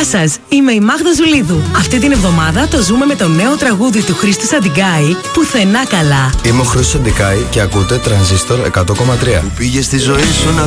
Γεια σας, είμαι η Μάγδα Ζουλίδου. Αυτή την εβδομάδα το ζούμε με το νέο τραγούδι του Χρήστου Σαντιγκάη, Πουθενά καλά. Είμαι ο Χρήστος Σαντιγκάη και ακούτε Τρανζίστορ 100,3. Που πήγε στη ζωή σου να